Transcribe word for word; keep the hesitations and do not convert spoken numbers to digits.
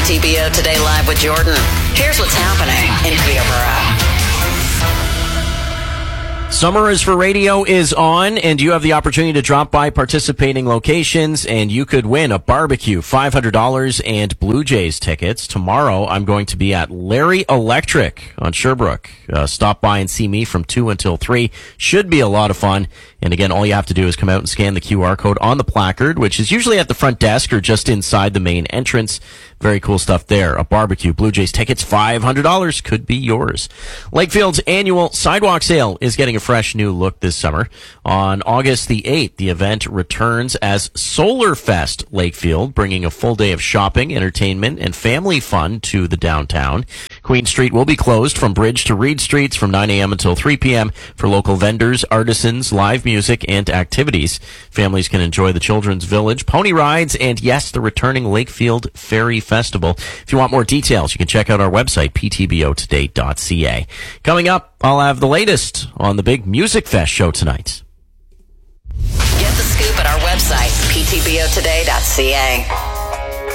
T B O Today Live with Jordan. Here's what's happening in Peterborough. Summer is for Radio is on, and you have the opportunity to drop by participating locations, and you could win a barbecue, five hundred dollars, and Blue Jays tickets. Tomorrow, I'm going to be at Larry Electric on Sherbrooke. Uh, stop by and see me from two until three. Should be a lot of fun. And again, all you have to do is come out and scan the Q R code on the placard, which is usually at the front desk or just inside the main entrance. Very cool stuff there. A barbecue, Blue Jays tickets, five hundred dollars could be yours. Lakefield's annual sidewalk sale is getting a fresh new look this summer. On August the eighth, the event returns as Solar Fest Lakefield, bringing a full day of shopping, entertainment, and family fun to the downtown. Queen Street will be closed from Bridge to Reed Streets from nine a.m. until three p.m. for local vendors, artisans, live music, and activities. Families can enjoy the Children's Village, pony rides, and yes, the returning Lakefield Ferry Festival. If you want more details, you can check out our website, p t b o today dot c a. Coming up, I'll have the latest on the big Music Fest show tonight. Get the scoop at our website, p t b o today dot c a.